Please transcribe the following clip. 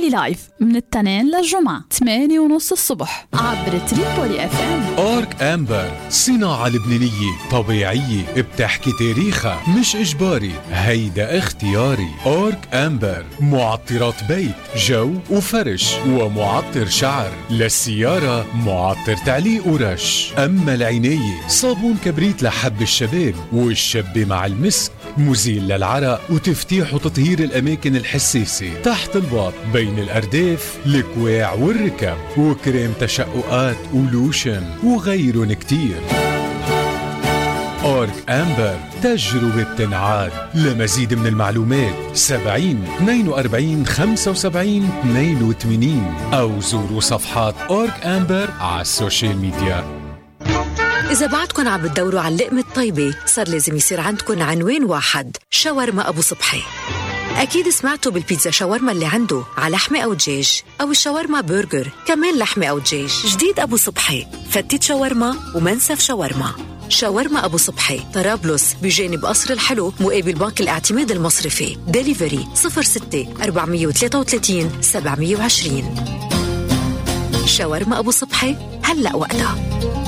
تريبولي لايف من التنين للجمعة 8:30 الصبح عبر تريبولي اف ام. أورك أمبر صناعة لبنانية طبيعية بتحكي تاريخها مش إجباري، هيدا اختياري. أورك أمبر معطرات بيت جو وفرش ومعطر شعر، للسيارة معطر تعليق ورش، أما العناية صابون كبريت لحب الشباب والشبة مع المسك، مزيل للعرق وتفتيح وتطهير الأماكن الحساسة تحت الباط بين الأرداف الكواع والركب، وكريم تشققات ولوشن وغيرن كتير. أورك أمبر تجربة بتنعاد. لمزيد من المعلومات 70 42 75 82 أو زوروا صفحات أورك أمبر على السوشيال ميديا. إذا بعدكن عم بتدوروا على اللقمة الطيبة صار لازم يصير عندكن عنوان واحد، شاورما أبو صبحي. أكيد سمعتوا بالبيتزا شاورما اللي عنده على لحمة أو دجاج، أو الشاورما برجر كمان لحمة أو دجاج. جديد أبو صبحي فتة شاورما ومنسف شاورما. شاورما أبو صبحي طرابلس بجانب قصر الحلو مقابل بنك الاعتماد المصرفي. ديليفري 06 433 720. شاورما أبو صبحي هلأ وقتها.